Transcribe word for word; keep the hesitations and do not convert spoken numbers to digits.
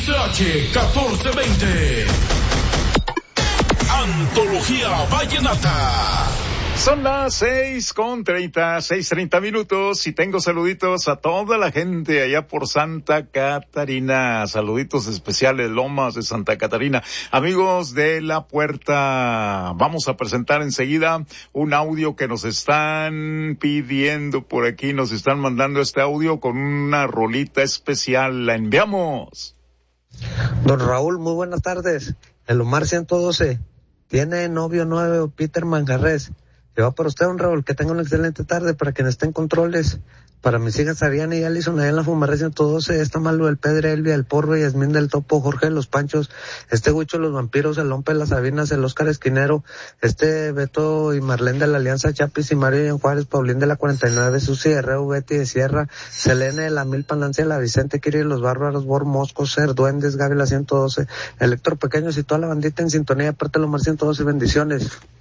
H catorce veinte. Antología Vallenata. Son las seis con treinta, seis treinta minutos y tengo saluditos a toda la gente allá por Santa Catarina. Saluditos especiales, Lomas de Santa Catarina. Amigos de La Puerta, vamos a presentar enseguida un audio que nos están pidiendo por aquí. Nos están mandando este audio con una rolita especial. La enviamos. Don Raúl, muy buenas tardes. El Omar ciento doce. Tiene novio nuevo, Peter Manjarres. Le va para usted, don Raúl, que tenga una excelente tarde. Para quien esté en controles, para mis hijas Ariana y Alison allá en la Fumarre ciento doce, está Malo del Pedre, Elvia, el Porro, Yasmín del Topo, Jorge de los Panchos, este Huicho de los Vampiros, el Lompe de las Sabinas, el Óscar Esquinero, este Beto y Marlene de la Alianza Chapis y Mario en Juárez, Paulín de la cuarenta y nueve, Susi Herrero, Betty de Sierra, Selene de la Milpa, Nancy de la Vicente, Kiri de los Bárbaros, Bor Mosco, Ser Duendes, Gaby la ciento doce, el Héctor Pequeños y toda la bandita en sintonía, aparte de Omar ciento doce, bendiciones.